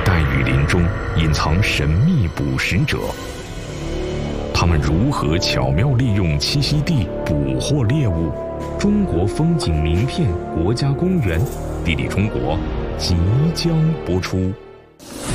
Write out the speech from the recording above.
带雨林中隐藏神秘捕食者，他们如何巧妙利用栖息地捕获猎物？中国风景名片国家公园，地理中国即将播出。